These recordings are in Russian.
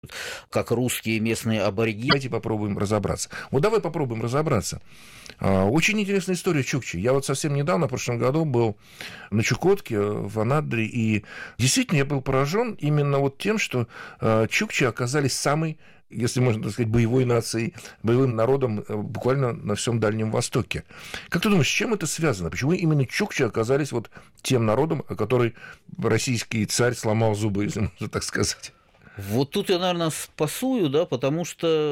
как русские местные аборигены. Давайте попробуем разобраться. Вот давай попробуем разобраться. Очень интересная история чукчи. Я вот совсем недавно, в прошлом году, был на Чукотке, в Анадыре, и действительно я был поражен именно вот тем, что чукчи оказались самой, если можно так сказать, боевой нацией, боевым народом буквально на всем Дальнем Востоке. Как ты думаешь, с чем это связано? Почему именно чукчи оказались вот тем народом, о который российский царь сломал зубы, если можно так сказать? Вот тут я, наверное, спасую, да, потому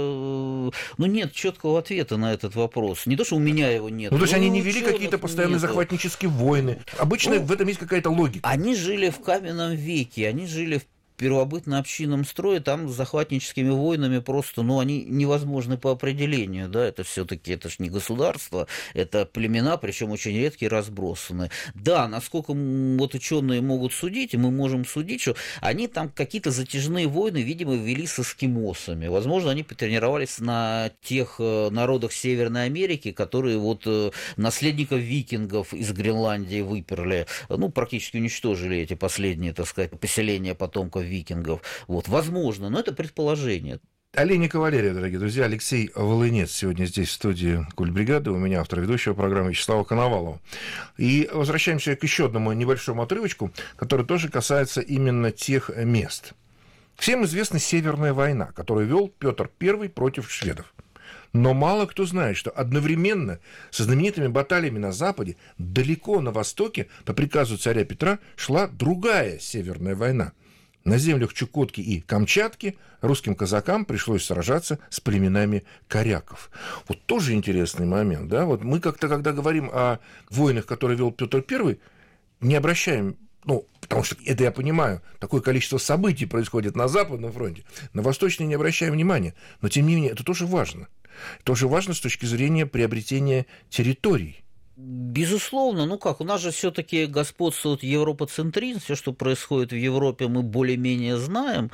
что, нет четкого ответа на этот вопрос. Не то, что у меня его нет. То есть они не вели какие-то постоянные захватнические войны. Обычно в этом есть какая-то логика. Они жили в каменном веке, они жили в первобытно-общинном строе, там с захватническими войнами просто, они невозможны по определению, да, это все-таки, это ж не государство, это племена, причем очень редкие, разбросанные. Да, насколько вот ученые могут судить, и мы можем судить, что они там какие-то затяжные войны, видимо, вели с эскимосами. Возможно, они потренировались на тех народах Северной Америки, которые вот наследников викингов из Гренландии выперли, практически уничтожили эти последние, так сказать, поселения потомков викингов. Вот, возможно, но это предположение. Олень и кавалерия, дорогие друзья. Алексей Волынец сегодня здесь, в студии Культбригады. У меня автор ведущего программы Вячеслава Коновалова. И возвращаемся к еще одному небольшому отрывочку, который тоже касается именно тех мест. Всем известна Северная война, которую вел Петр I против шведов. Но мало кто знает, что одновременно со знаменитыми баталиями на Западе, далеко на Востоке, по приказу царя Петра, шла другая Северная война. На землях Чукотки и Камчатки русским казакам пришлось сражаться с племенами коряков. Вот тоже интересный момент, да? Вот мы как-то, когда говорим о войнах, которые вел Петр I, не обращаем, потому что это я понимаю, такое количество событий происходит на Западном фронте, на Восточном не обращаем внимания, но тем не менее это тоже важно. Тоже важно с точки зрения приобретения территорий. Безусловно, у нас же все-таки господствует европоцентризм, все, что происходит в Европе, мы более-менее знаем,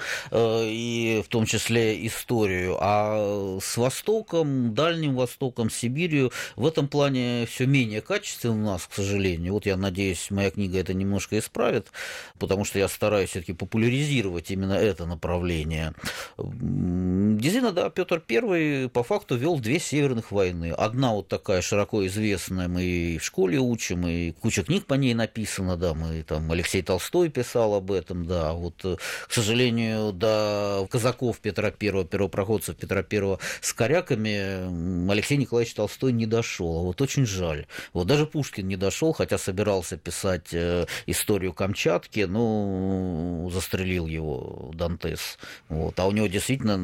и в том числе историю, а с Востоком, Дальним Востоком, Сибирью в этом плане все менее качественно у нас, к сожалению. Вот я надеюсь, моя книга это немножко исправит, потому что я стараюсь все-таки популяризировать именно это направление. Действительно, да, Петр I по факту вел две северных войны. Одна вот такая широко известная, мы и в школе учим, и куча книг по ней написано, да, Алексей Толстой писал об этом, да, вот, к сожалению, до казаков Петра I, первопроходцев Петра I с коряками Алексей Николаевич Толстой не дошел, вот очень жаль. Вот даже Пушкин не дошел, хотя собирался писать историю Камчатки, застрелил его Дантес, вот, а у него действительно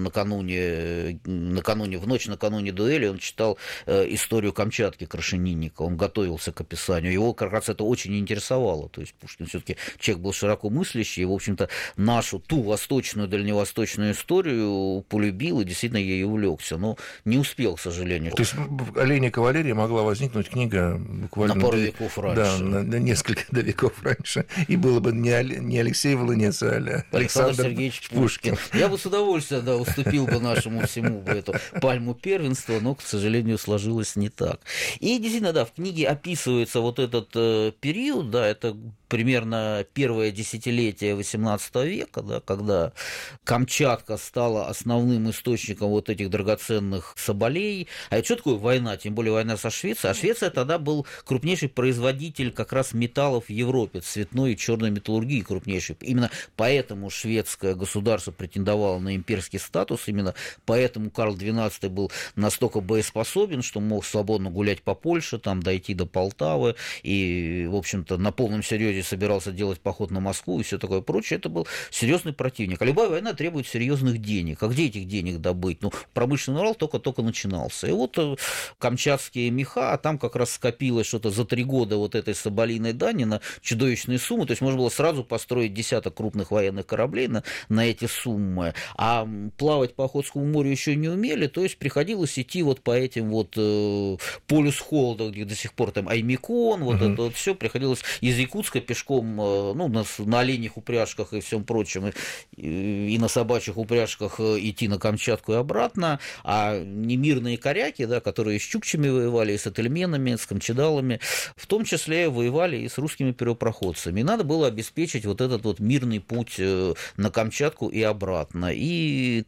в ночь накануне дуэли он читал историю Камчатки Крашенинника, он готовился к описанию. Его как раз это очень интересовало. То есть Пушкин все-таки человек был широко мыслящий, и, в общем-то, нашу ту восточную, дальневосточную историю полюбил и действительно ей увлекся. Но не успел, к сожалению. То есть в «Олене кавалерии» могла возникнуть книга буквально... На пару веков раньше. Да, на несколько веков раньше. И было бы не Алексей Волынец, а Александр Сергеевич Пушкин. Я бы с удовольствием, уступил бы нашему всему эту пальму первенства, но, к сожалению, сложилось не так. И действительно, да, в книге описывается вот этот период, да, это примерно первое десятилетие XVIII века, да, когда Камчатка стала основным источником вот этих драгоценных соболей. А это что такое война? Тем более война со Швецией. А Швеция тогда был крупнейший производитель как раз металлов в Европе, цветной и черной металлургии крупнейший. Именно поэтому шведское государство претендовало на имперский статус, именно поэтому Карл XII был настолько боеспособен, что мог свободно гулять по Польше, там дойти до Полтавы, и, в общем-то, на полном серьезе собирался делать поход на Москву и все такое прочее. Это был серьезный противник. А любая война требует серьезных денег. А где этих денег добыть? Промышленный Урал только-только начинался. И вот камчатские меха, а там как раз скопилось что-то за 3 года вот этой соболиной дани на чудовищные суммы. То есть можно было сразу построить десяток крупных военных кораблей на эти суммы. А плавать по Охотскому морю еще не умели, то есть приходилось идти вот по этим вот полюс холода, где до сих пор там Аймекон, вот это вот все приходилось из Якутска пешком, на оленьих упряжках и всем прочем, и на собачьих упряжках идти на Камчатку и обратно, а немирные коряки, да, которые с чукчами воевали, и с ательменами, с камчедалами, в том числе воевали и с русскими первопроходцами. И надо было обеспечить вот этот вот мирный путь на Камчатку и обратно. И